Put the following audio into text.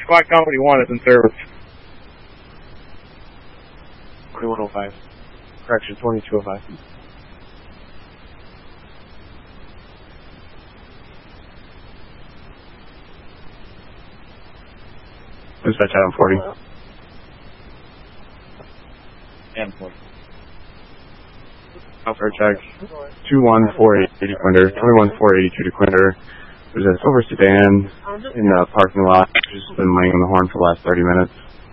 Squad Company 1 is in service. 2105. Correction, 2205. Dispatch Adam 40. And 40. Alpha check. 21480 Quinder. 21482 to Quinder. There's a silver sedan in the parking lot. Just been laying on the horn for the last 30 minutes.